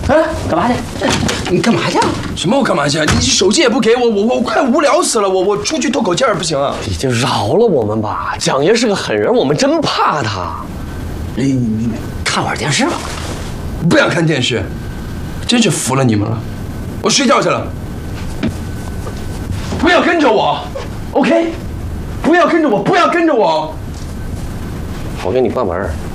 干嘛去？你干嘛去？ 什么我干嘛去？你手机也不给我，我快无聊死了，我出去透口气儿不行啊？ 你就饶了我们吧，蒋爷是个狠人，我们真怕他。 你看会儿电视吧。 不想看电视，真是服了你们了。我睡觉去了。不要跟着我 ，OK？ 不要跟着我，不要跟着我。 我给你关门。